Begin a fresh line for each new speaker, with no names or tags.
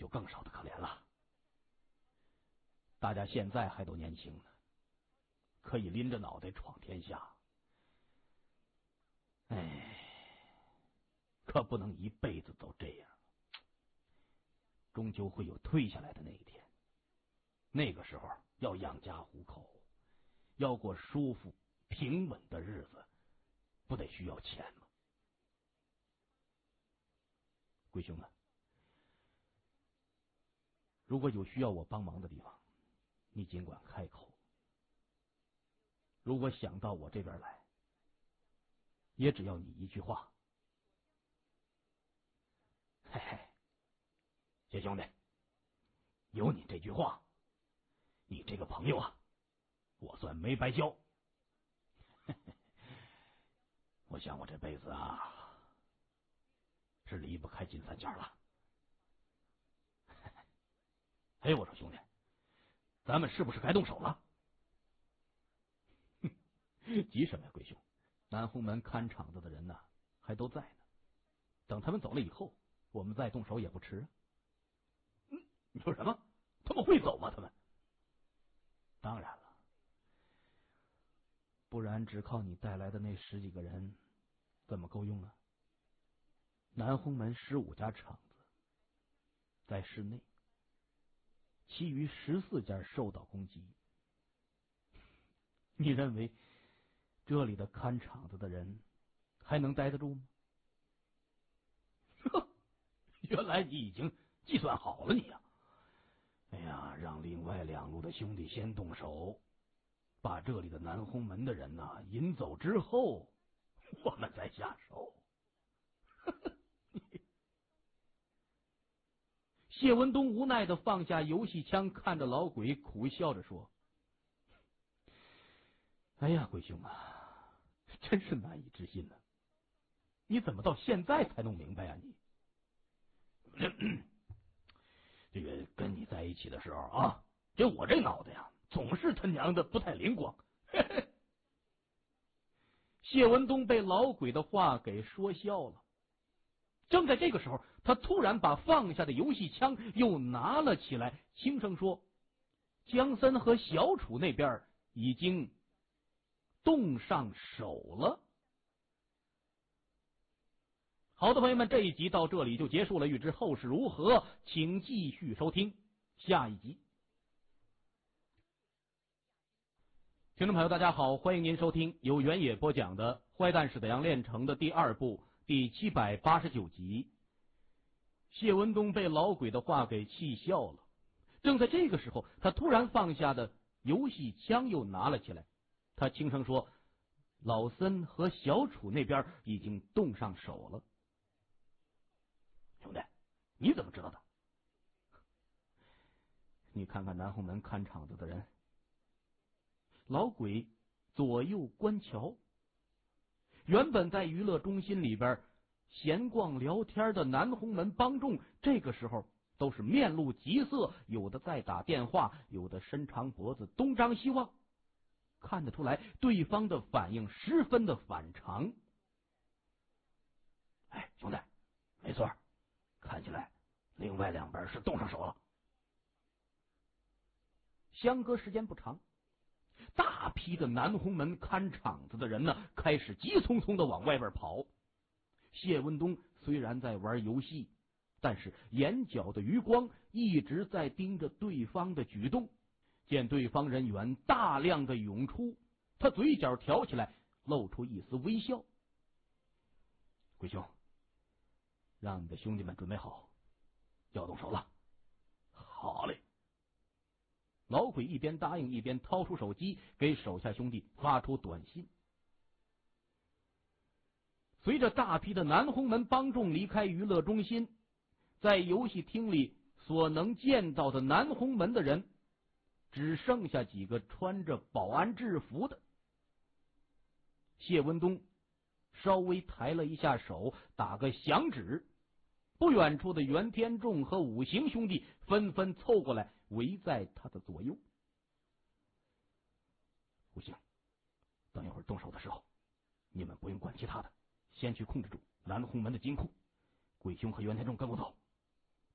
就更少的可怜了。大家现在还都年轻呢，可以拎着脑袋闯天下。可不能一辈子都这样，终究会有退下来的那一天。那个时候要养家糊口，要过舒服平稳的日子，不得需要钱吗？贵兄啊，如果有需要我帮忙的地方，你尽管开口。如果想到我这边来，也只要你一句话。嘿嘿，谢兄弟，有你这句话，你这个朋友啊，我算没白交。我想我这辈子啊，是离不开金三角了。我说兄弟，咱们是不是该动手了？急什么呀，贵兄？南红门看场子的人呢，还都在呢。等他们走了以后，我们再动手也不迟啊。你说什么？他们会走吗？他们？当然了，不然只靠你带来的那10几个人，怎么够用啊？南红门15家场子在室内，其余14家受到攻击。你认为这里的看场子的人还能待得住吗？原来你已经计算好了你呀！让另外2路的兄弟先动手，把这里的南红门的人引走之后，我们再下手。谢文东无奈的放下游戏枪，看着老鬼苦笑着说：贵兄啊，真是难以置信呢。你怎么到现在才弄明白啊你？这个跟你在一起的时候啊，我这脑袋呀，总是他娘的不太灵光。谢文东被老鬼的话给说笑了。正在这个时候，他突然把放下的游戏枪又拿了起来，轻声说：江森和小楚那边已经动上手了。好的，朋友们，这一集到这里就结束了，欲知后事如何，请继续收听下一集。听众朋友大家好，欢迎您收听由原野播讲的《坏蛋史德阳炼成》的第2部第789集。谢文东被老鬼的话给气笑了。正在这个时候，他突然放下的游戏枪又拿了起来，他轻声说：老森和小楚那边已经动上手了。兄弟，你怎么知道的？你看看南红门看场子的人。老鬼左右观瞧，原本在娱乐中心里边闲逛聊天的南红门帮众，这个时候都是面露急色，有的在打电话，有的伸长脖子东张西望，看得出来对方的反应十分的反常。兄弟，没错，看起来另外2边是动上手了。相隔时间不长，大批的南红门看场子的人呢，开始急匆匆的往外边跑。谢文东虽然在玩游戏，但是眼角的余光一直在盯着对方的举动。见对方人员大量的涌出，他嘴角挑起来，露出一丝微笑。鬼兄，让你的兄弟们准备好，要动手了。好嘞。老鬼一边答应，一边掏出手机给手下兄弟发出短信。随着大批的南红门帮众离开娱乐中心，在游戏厅里所能见到的南红门的人，只剩下几个穿着保安制服的。谢文东稍微抬了一下手，打个响指，不远处的袁天仲和五行兄弟纷纷凑过来，围在他的左右。五行，等一会儿动手的时候，你们不用管其他的，先去控制住南红门的金库。鬼兄和袁天仲跟我走。